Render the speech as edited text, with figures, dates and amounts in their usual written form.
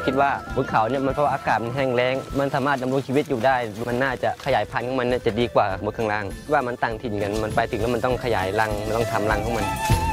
คิดว่าบนเขาเนี่ยมันเพราะอากาศมันแห้งแล้งมันสามารถดำรงชีวิตอยู่ได้มันน่าจะขยายพันธุ์ของมันจะดีกว่าบนข้างล่างว่ามันต่างถิ่นกันมันไปถึงแล้วมันต้องขยายรังมันต้องทำรังของมัน